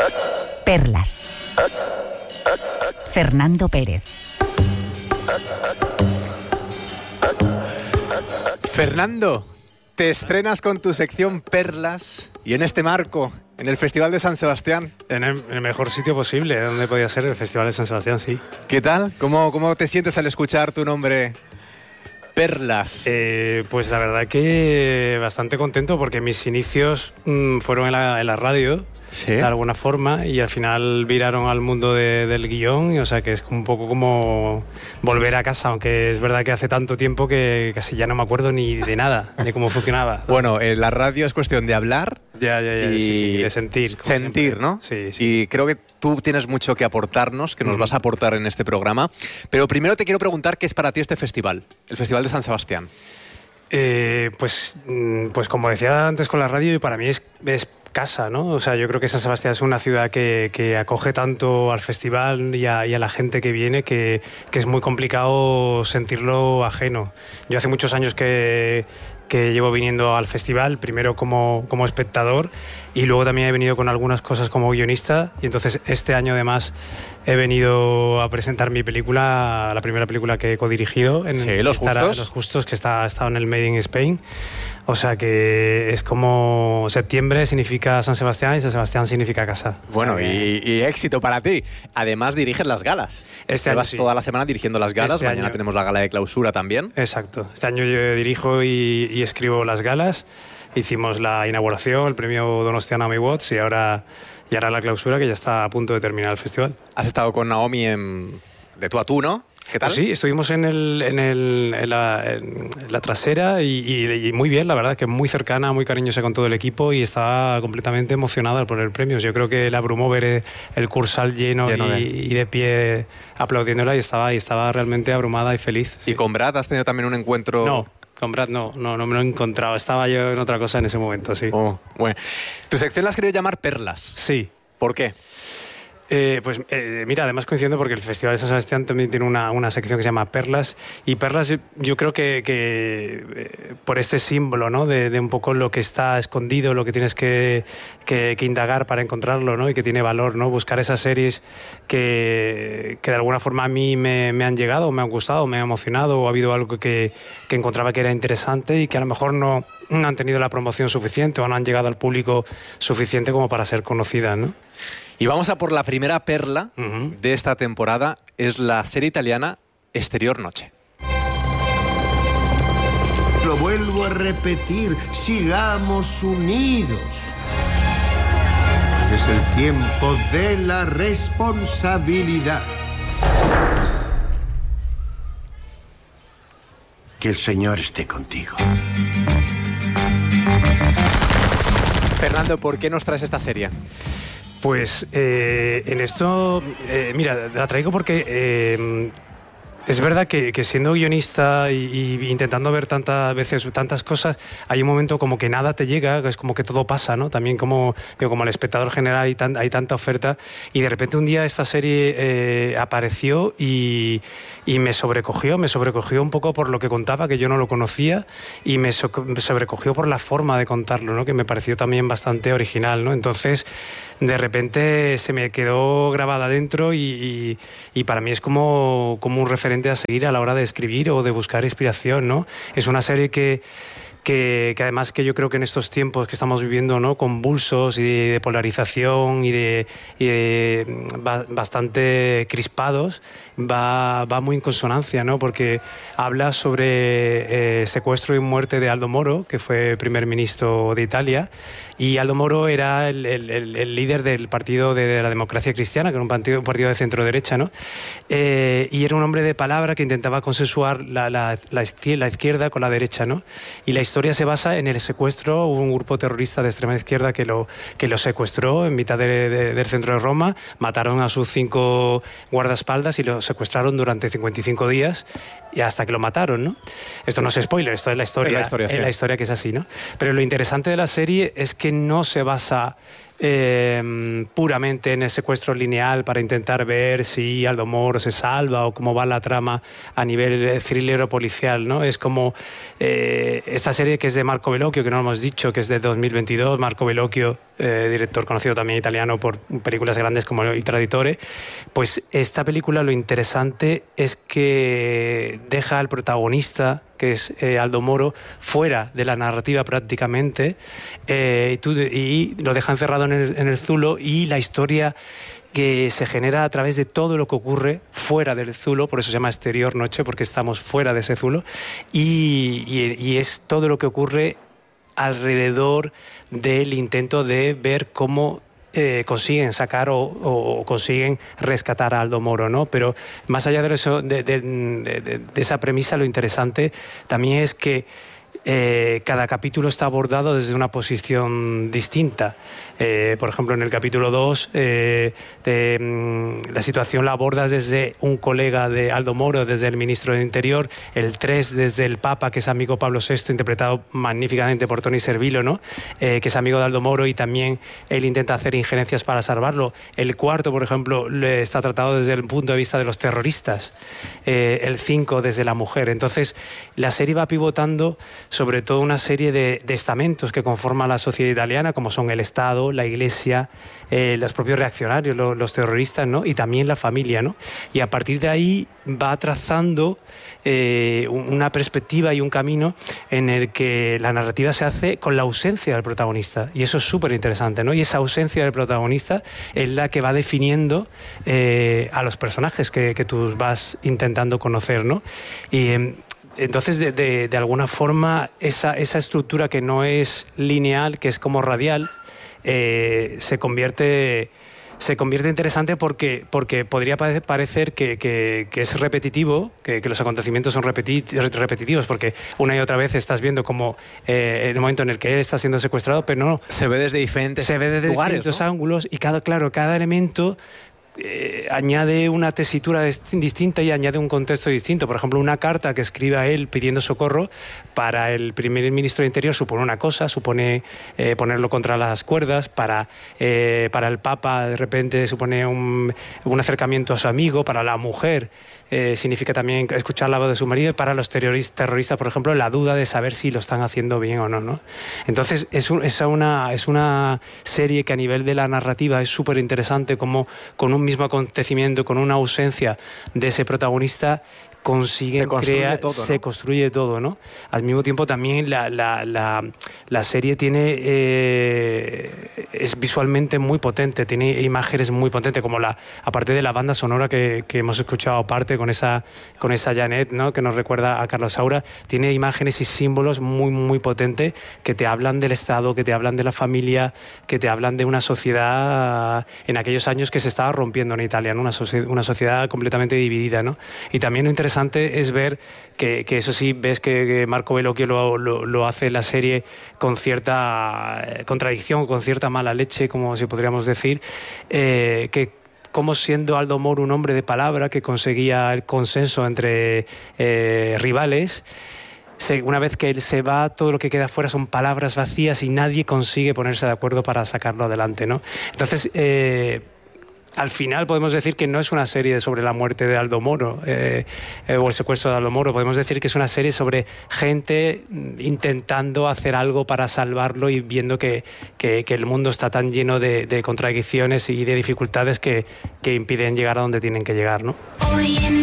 Perlas. Fernando Pérez. Fernando, te estrenas con tu sección Perlas y en este marco, en el Festival de San Sebastián. En el mejor sitio posible, donde podía ser el Festival de San Sebastián, sí. ¿Qué tal? ¿Cómo te sientes al escuchar tu nombre, Perlas? Pues la verdad que bastante contento porque mis inicios fueron en la radio. ¿Sí? De alguna forma, y al final viraron al mundo del guión, y, o sea que es un poco como volver a casa, aunque es verdad que hace tanto tiempo que casi ya no me acuerdo ni de nada, de cómo funcionaba. Bueno, la radio es cuestión de hablar y sí, de sentir. Sentir, ¿no? Sí. Y creo que tú tienes mucho que aportarnos, que nos vas a aportar en este programa, pero primero te quiero preguntar qué es para ti este festival, el Festival de San Sebastián. Pues como decía antes con la radio, para mí es casa, ¿no? O sea, yo creo que San Sebastián es una ciudad que acoge tanto al festival y a la gente que viene que es muy complicado sentirlo ajeno. Yo hace muchos años que llevo viniendo al festival, primero como espectador y luego también he venido con algunas cosas como guionista, y entonces este año además he venido a presentar mi película, la primera película que he codirigido en Los Justos. Los Justos, que ha estado en el Made in Spain. O sea que es como septiembre significa San Sebastián y San Sebastián significa casa. Bueno, y éxito para ti. Además diriges las galas. Llevas toda la semana dirigiendo las galas. Mañana tenemos la gala de clausura también. Exacto. Este año yo dirijo y escribo las galas. Hicimos la inauguración, el premio Donostiana Amy Watts y ahora la clausura, que ya está a punto de terminar el festival. Has estado con Naomi de tú a tú, ¿no? ¿Qué tal? Pues sí, estuvimos en la trasera y muy bien, la verdad, que muy cercana, muy cariñosa con todo el equipo y estaba completamente emocionada por el premio. Yo creo que la abrumó ver el Cursal lleno y de pie aplaudiéndola y estaba realmente abrumada y feliz. ¿Y con Brad has tenido también un encuentro? No. Con Brad no me lo he encontrado. Estaba yo en otra cosa en ese momento, sí. Bueno. Tu sección la has querido llamar Perlas. Sí. ¿Por qué? Mira, además coincidiendo porque el Festival de San Sebastián también tiene una sección que se llama Perlas, y Perlas yo creo que por este símbolo, ¿no? de un poco lo que está escondido, lo que tienes que indagar para encontrarlo, ¿no? Y que tiene valor, ¿no? Buscar esas series que de alguna forma a mí me han llegado, me han gustado, me han emocionado, o ha habido algo que encontraba que era interesante y que a lo mejor no han tenido la promoción suficiente o no han llegado al público suficiente como para ser conocidas, ¿no? Y vamos a por la primera perla de esta temporada. Es la serie italiana Exterior Noche. Lo vuelvo a repetir, sigamos unidos. Es el tiempo de la responsabilidad. Que el Señor esté contigo. Fernando, ¿por qué nos traes esta serie? Pues en esto, mira, la traigo porque es verdad que siendo guionista y intentando ver tantas veces tantas cosas, hay un momento como que nada te llega, es como que todo pasa, ¿no? También como al espectador general hay tanta oferta, y de repente un día esta serie apareció y me sobrecogió un poco por lo que contaba, que yo no lo conocía, y me sobrecogió por la forma de contarlo, ¿no? Que me pareció también bastante original, ¿no? Entonces, de repente se me quedó grabada dentro y para mí es como un referente a seguir a la hora de escribir o de buscar inspiración, ¿no? Es una serie que además que yo creo que en estos tiempos que estamos viviendo, ¿no? Convulsos y de polarización y de bastante crispados, va muy en consonancia, ¿no? Porque habla sobre secuestro y muerte de Aldo Moro, que fue primer ministro de Italia, y Aldo Moro era el líder del Partido de la Democracia Cristiana, que era un partido de centro-derecha, ¿no? Y era un hombre de palabra que intentaba consensuar la izquierda con la derecha, ¿no? Y la historia se basa en el secuestro. Hubo un grupo terrorista de extrema izquierda que lo secuestró en mitad del centro de Roma, mataron a sus 5 guardaespaldas y lo secuestraron durante 55 días y hasta que lo mataron, ¿no? Esto no es spoiler, esto es la historia. Es la historia, sí. Es la historia, que es así, ¿no? Pero lo interesante de la serie es que no se basa puramente en el secuestro lineal para intentar ver si Aldo Moro se salva o cómo va la trama a nivel thriller o policial, ¿no? Es como esta serie que es de Marco Bellocchio, que no lo hemos dicho, que es de 2022. Marco Bellocchio, director conocido también italiano por películas grandes como Il Traditore. Pues esta película, lo interesante es que deja al protagonista, que es Aldo Moro, fuera de la narrativa prácticamente, y lo deja encerrado en el zulo, y la historia que se genera a través de todo lo que ocurre fuera del zulo, por eso se llama Exterior Noche, porque estamos fuera de ese zulo, y es todo lo que ocurre alrededor del intento de ver cómo consiguen sacar o consiguen rescatar a Aldo Moro, ¿no? Pero más allá de eso, de esa premisa, lo interesante también es que cada capítulo está abordado desde una posición distinta. Por ejemplo, en el capítulo 2 la situación la abordas desde un colega de Aldo Moro, desde el ministro del Interior. El 3 desde el Papa, que es amigo Pablo VI, interpretado magníficamente por Tony Servillo, ¿no? Que es amigo de Aldo Moro, y también él intenta hacer injerencias para salvarlo. El 4, por ejemplo, está tratado desde el punto de vista de los terroristas. El 5 desde la mujer. Entonces, la serie va pivotando sobre todo una serie de estamentos que conforman la sociedad italiana, como son el Estado, la Iglesia, los propios reaccionarios, los terroristas, ¿no? Y también la familia, ¿no? Y a partir de ahí va trazando una perspectiva y un camino en el que la narrativa se hace con la ausencia del protagonista, y eso es súper interesante, ¿no? Y esa ausencia del protagonista es la que va definiendo a los personajes que tú vas intentando conocer, ¿no? Y entonces, de alguna forma, esa estructura que no es lineal, que es como radial, se convierte interesante porque podría parecer que es repetitivo, que los acontecimientos son repetitivos, porque una y otra vez estás viendo como el momento en el que él está siendo secuestrado, pero no. Se ve desde diferentes lugares, diferentes, ¿no? ángulos, y cada elemento añade una tesitura distinta y añade un contexto distinto. Por ejemplo, una carta que escribe a él pidiendo socorro, para el primer ministro de Interior supone una cosa, supone ponerlo contra las cuerdas. Para el Papa, de repente, supone un acercamiento a su amigo. Para la mujer significa también escuchar la voz de su marido. Y para los terroristas, por ejemplo, la duda de saber si lo están haciendo bien o no, ¿no? Entonces, es una serie que a nivel de la narrativa es súper interesante, como con un mismo acontecimiento, con una ausencia de ese protagonista, consiguen crear, se construye todo, ¿no? Al mismo tiempo también la serie es visualmente muy potente, tiene imágenes muy potentes, como aparte de la banda sonora que hemos escuchado aparte con esa Janet, ¿no? Que nos recuerda a Carlos Saura, tiene imágenes y símbolos muy, muy potentes que te hablan del Estado, que te hablan de la familia, que te hablan de una sociedad en aquellos años que se estaba rompiendo en Italia, ¿no? Una sociedad completamente dividida, ¿no? Y también lo interesante es ver que eso sí, ves que Marco Bellocchio lo hace en la serie con cierta contradicción, con cierta mala leche, como si podríamos decir, que como siendo Aldo Moro un hombre de palabra que conseguía el consenso entre rivales, una vez que él se va, todo lo que queda fuera son palabras vacías y nadie consigue ponerse de acuerdo para sacarlo adelante, ¿no? Entonces, al final podemos decir que no es una serie sobre la muerte de Aldo Moro o el secuestro de Aldo Moro. Podemos decir que es una serie sobre gente intentando hacer algo para salvarlo y viendo que el mundo está tan lleno de contradicciones y de dificultades que impiden llegar a donde tienen que llegar, ¿no?